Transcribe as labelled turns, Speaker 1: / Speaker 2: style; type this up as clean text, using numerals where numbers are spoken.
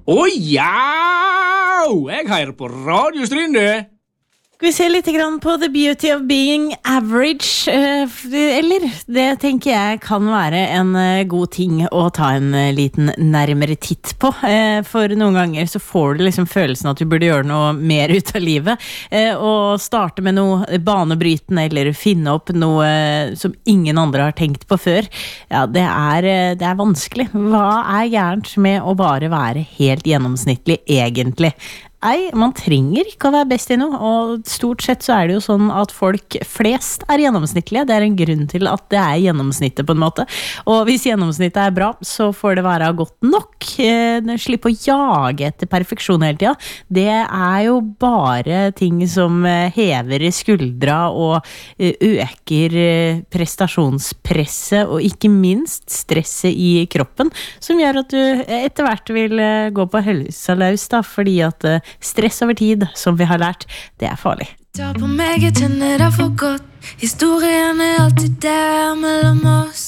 Speaker 1: ja! Jeg hører på Radio Strynde.
Speaker 2: Skal vi se litt grann på The Beauty of Being Average, eller det tenker jeg kan være en god ting å ta en liten nærmere titt på, for noen ganger så får du liksom følelsen at du burde gjøre noe mer ut av livet, og starte med noe banebrytende eller finne opp noe som ingen andre har tenkt på før. Ja, det er vanskelig. Hva er gærent med å bare være helt gjennomsnittlig egentlig? Nei, man trenger ikke å være best i noe, og stort sett så det jo sånn at folk flest gjennomsnittlige. Det en grunn til at det gjennomsnittet på en måte. Og hvis gjennomsnittet bra, så får det være godt nok. Slipp å jage etter perfeksjon hele tida. Det jo bare ting som hever skuldra og øker prestasjonspresset, og ikke minst stresset i kroppen, som gjør at du etter hvert vil gå på helsa løs, da, fordi at stress over tid, som vi har lært, det farlig.
Speaker 3: Ta på meg, jeg kjenner det for godt. Historien alltid der mellom oss.